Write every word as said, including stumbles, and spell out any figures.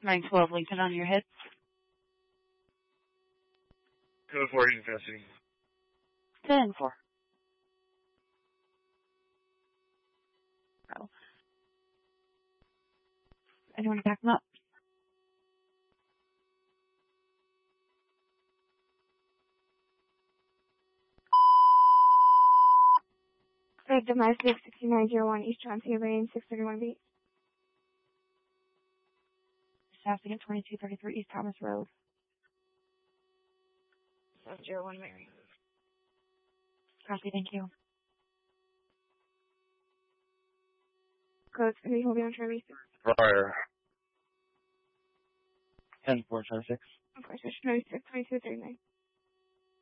nine twelve Lincoln on your head. Code four, agent custody. ten four. Oh. Anyone back him up? Freight domestic sixty-nine oh one East Chauncey Lane, six thirty-one B. South Unit twenty-two thirty-three East Thomas Road. seven oh one Mary. Copy, thank you. Code three, hold on, Charlie. Prior. ten four twenty-six. Of course, ninety-six, twenty-two, thirty-nine.